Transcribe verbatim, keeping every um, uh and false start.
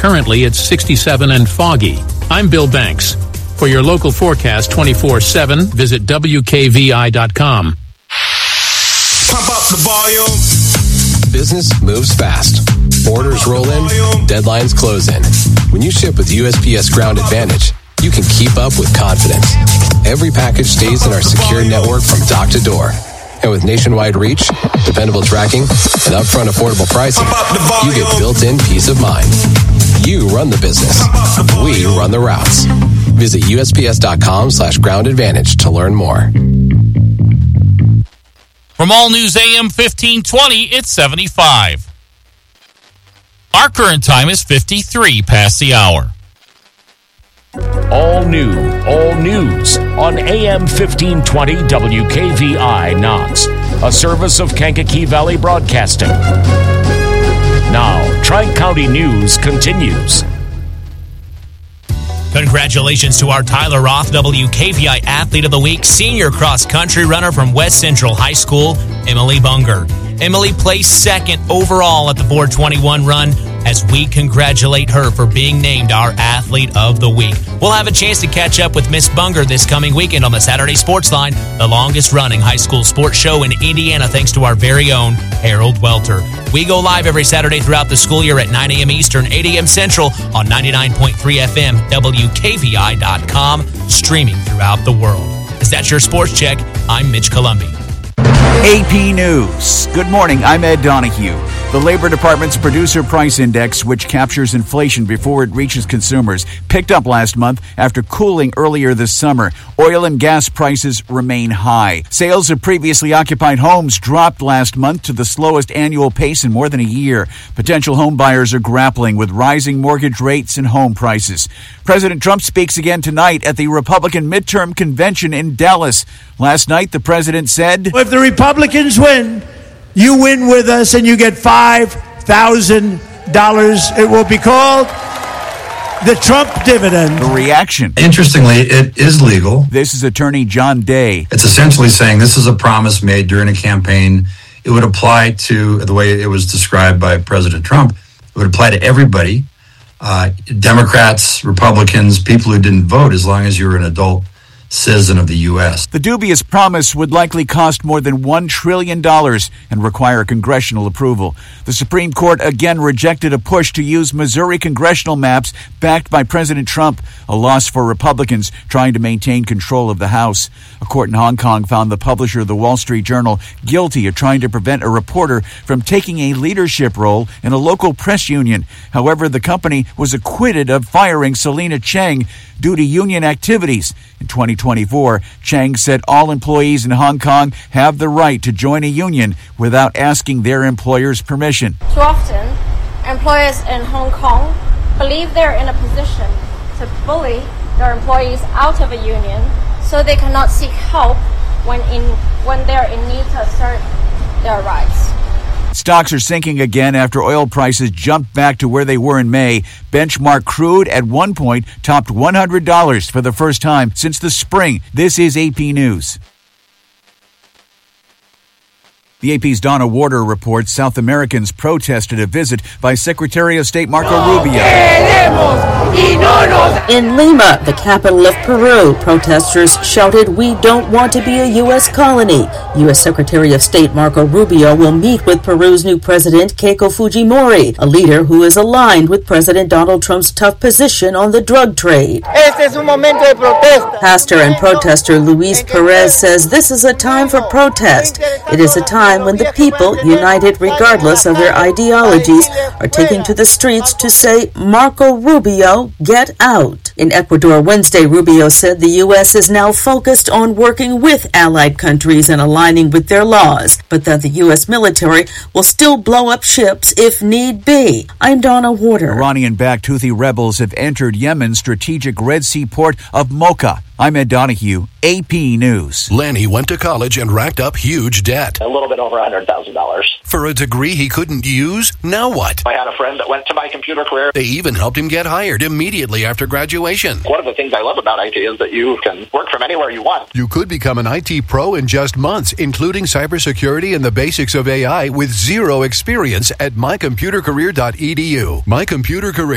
Currently, it's sixty-seven and foggy. I'm Bill Banks. For your local forecast twenty-four seven, visit W K V I dot com. Pump up the volume. Business moves fast. Orders roll in, deadlines close in. When you ship with U S P S Ground Advantage, you can keep up with confidence. Every package stays in our secure network from dock to door. And with nationwide reach, dependable tracking, and upfront affordable pricing, you get built-in peace of mind. You run the business. We run the routes. Visit U S P S dot com slash ground advantage to learn more. From All News A M fifteen twenty, it's seventy-five. Our current time is fifty-three past the hour. All new, all news on A M fifteen twenty W K V I Knox, a service of Kankakee Valley Broadcasting. Now, Tri-County News continues. Congratulations to our Tyler Roth, W K V I Athlete of the Week, senior cross-country runner from West Central High School, Emily Bunger. Emily placed second overall at the four twenty-one run as we congratulate her for being named our Athlete of the Week. We'll have a chance to catch up with Miss Bunger this coming weekend on the Saturday Sports Line, the longest-running high school sports show in Indiana, thanks to our very own Harold Welter. We go live every Saturday throughout the school year at nine a.m. Eastern, eight a.m. Central on ninety-nine point three F M, W K V I dot com, streaming throughout the world. Is that your sports check? I'm Mitch Columbi. A P News. Good morning, I'm Ed Donahue. The Labor Department's Producer Price Index, which captures inflation before it reaches consumers, picked up last month after cooling earlier this summer. Oil and gas prices remain high. Sales of previously occupied homes dropped last month to the slowest annual pace in more than a year. Potential home buyers are grappling with rising mortgage rates and home prices. President Trump speaks again tonight at the Republican midterm convention in Dallas. Last night, the president said, "If the Republicans win, you win with us and you get five thousand dollars. It will be called the Trump dividend." The reaction. Interestingly, it is legal. This is attorney John Day. It's essentially saying this is a promise made during a campaign. It would apply to, the way it was described by President Trump, it would apply to everybody, uh, Democrats, Republicans, people who didn't vote, as long as you were an adult citizen of the U S. The dubious promise would likely cost more than one trillion dollars and require congressional approval. The Supreme Court again rejected a push to use Missouri congressional maps backed by President Trump, a loss for Republicans trying to maintain control of the House. A court in Hong Kong found the publisher of the Wall Street Journal guilty of trying to prevent a reporter from taking a leadership role in a local press union. However, the company was acquitted of firing Selena Cheng due to union activities. In twenty twenty-four, Cheng said all employees in Hong Kong have the right to join a union without asking their employer's permission. Too often, employers in Hong Kong believe they're in a position to bully their employees out of a union so they cannot seek help when in when they're in need to assert their rights. Stocks are sinking again after oil prices jumped back to where they were in May. Benchmark crude at one point topped one hundred dollars for the first time since the spring. This is A P News. The A P's Donna Warder reports South Americans protested a visit by Secretary of State Marco Rubio. In Lima, the capital of Peru, protesters shouted, "We don't want to be a U S colony." U S Secretary of State Marco Rubio will meet with Peru's new president, Keiko Fujimori, a leader who is aligned with President Donald Trump's tough position on the drug trade. Pastor and protester Luis Perez says this is a time for protest. It is a time when the people, united regardless of their ideologies, are taking to the streets to say, "Marco Rubio, get out." In Ecuador Wednesday, Rubio said the U S is now focused on working with allied countries and aligning with their laws, but that the U S military will still blow up ships if need be. I'm Donna Warder. Iranian-backed Houthi rebels have entered Yemen's strategic Red Sea port of Mocha. I'm Ed Donahue, A P News. Lanny went to college and racked up huge debt. A little bit over one hundred thousand dollars. For a degree he couldn't use? Now what? I had a friend that went to my computer career. They even helped him get hired immediately after graduation. One of the things I love about I T is that you can work from anywhere you want. You could become an I T pro in just months, including cybersecurity and the basics of A I with zero experience at my computer career dot e d u. My Computer Career.